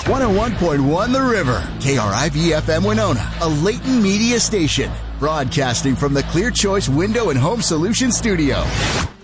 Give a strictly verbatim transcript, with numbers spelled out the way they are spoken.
one oh one point one The River, K R I V F M Winona, a Leighton Media station, broadcasting from the Clear Choice Window and Home Solutions studio.